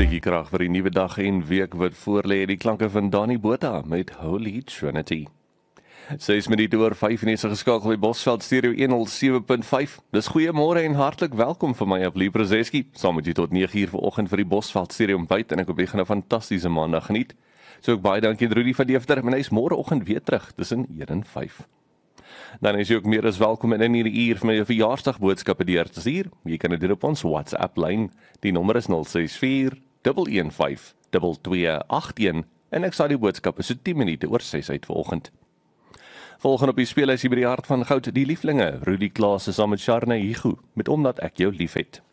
Bietjie krag vir die nuwe dag en week wat voorlê, die klanke van Danny Botha met Holy Trinity. 6 minute oor 5 en is geskakel by Bosveld Stereo 107.5. Dis goeiemôre en hartlik welkom vir my Ablie Prozeski. Saam met u tot 9:00 vanoggend vir die Bosveld Stereo ontbyt en ek hoop jy gaan 'n fantastiese maandag geniet. So ook baie dankie aan Rudy van Deventer, en hy is môreoggend weer terug tussen 1 en 5. Dan is jy ook meer as welkom in hierdie uur vir my verjaarsdagboodskappe deur te stuur. Jy kan dit doen op ons WhatsApp lyn. Die nommer is 064 115 2281 en ek sal die boodskappe so 10 minute oor 6 uit vanoggend. Volgende op die speel is hier by die hart van goud, die lieflinge, Rudy Klaas saam met Sharna Higu, met Omdat ek jou liefhet.